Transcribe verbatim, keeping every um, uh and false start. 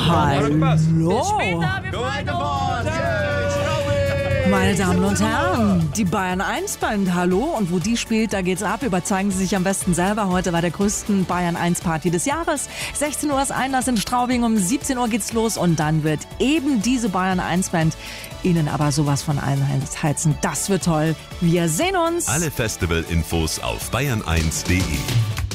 Hallo. Später, wir fahren los. Meine Damen und Herren, die Bayern eins Band, hallo. Und wo die spielt, da geht's ab. Überzeugen Sie sich am besten selber. Heute bei der größten Bayern eins Party des Jahres. sechzehn Uhr ist Einlass in Straubing, um siebzehn Uhr geht's los. Und dann wird eben diese Bayern eins Band Ihnen aber sowas von einheizen. Das wird toll. Wir sehen uns. Alle Festival-Infos auf bayern eins punkt de.